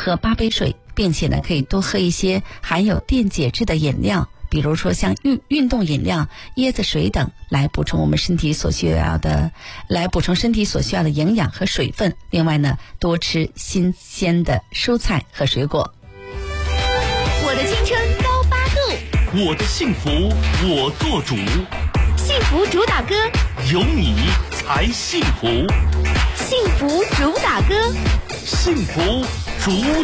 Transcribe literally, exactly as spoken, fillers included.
喝八杯水，并且呢可以多喝一些含有电解质的饮料，比如说像运运动饮料、椰子水等，来补充我们身体所需要的，来补充身体所需要的营养和水分。另外呢，多吃新鲜的蔬菜和水果。 我的青春高八度， 我的幸福我做主， 幸福主打歌， 有你才幸福， 幸福主打歌， 幸福主